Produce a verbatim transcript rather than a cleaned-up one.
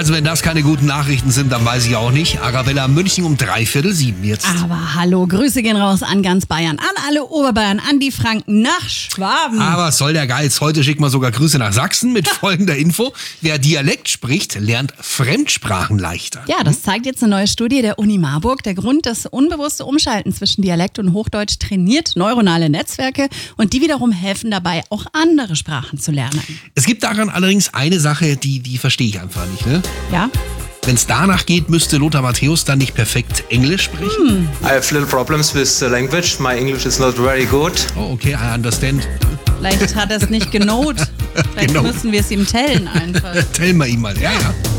Also wenn das keine guten Nachrichten sind, dann weiß ich auch nicht. Arabella München um dreiviertel sieben jetzt. Aber hallo, Grüße gehen raus an ganz Bayern, an alle Oberbayern, an die Franken, nach Schwaben. Aber was soll der Geiz? Heute schicken wir sogar Grüße nach Sachsen mit folgender Info. Wer Dialekt spricht, lernt Fremdsprachen leichter. Ja, das zeigt jetzt eine neue Studie der Uni Marburg. Der Grund, das unbewusste Umschalten zwischen Dialekt und Hochdeutsch trainiert neuronale Netzwerke und die wiederum helfen dabei, auch andere Sprachen zu lernen. Es gibt daran allerdings eine Sache, die, die verstehe ich einfach nicht. Ne? Ja? Wenn es danach geht, müsste Lothar Matthäus dann nicht perfekt Englisch sprechen? Hm. I have little problems with the language. My English is not very good. Oh, okay, I understand. Vielleicht hat er es nicht genot. Vielleicht Genau. müssen wir es ihm tellen einfach. Tell mal ihm mal, ja, ja.